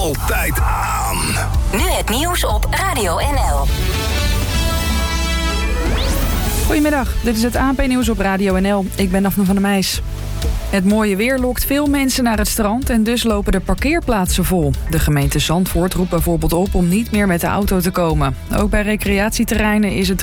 altijd aan. Nu het nieuws op Radio NL. Goedemiddag, dit is het ANP-nieuws op Radio NL. Ik ben Daphne van der Meijs. Het mooie weer lokt veel mensen naar het strand en dus lopen de parkeerplaatsen vol. De gemeente Zandvoort roept bijvoorbeeld op om niet meer met de auto te komen. Ook bij recreatieterreinen is het